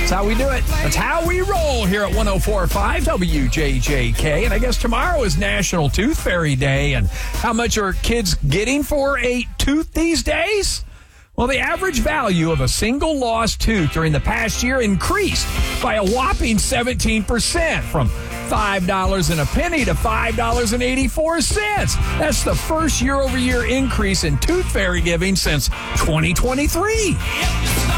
That's how we do it. That's how we roll here at 104.5 WJJK. And I guess tomorrow is National Tooth Fairy Day. And how much are kids getting for a tooth these days? Well, the average value of a single lost tooth during the past year increased by a whopping 17%, from $5 and a penny to $5.84. That's the first year-over-year increase in tooth fairy giving since 2023.